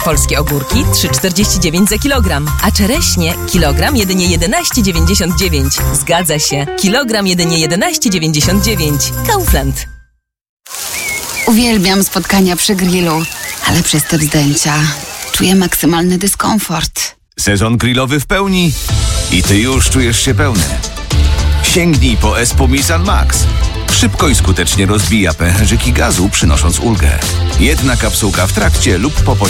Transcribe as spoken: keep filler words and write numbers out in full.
Polskie ogórki trzy czterdzieści dziewięć za kilogram, a czereśnie kilogram jedynie jedenaście dziewięćdziesiąt dziewięć. Zgadza się, kilogram jedynie jedenaście dziewięćdziesiąt dziewięć. Kaufland. Uwielbiam spotkania przy grillu, ale przez te wzdęcia czuję maksymalny dyskomfort. Sezon grillowy w pełni i ty już czujesz się pełny. Sięgnij po Espumisan Max. Szybko i skutecznie rozbija pęcherzyki gazu, przynosząc ulgę. Jedna kapsułka w trakcie lub po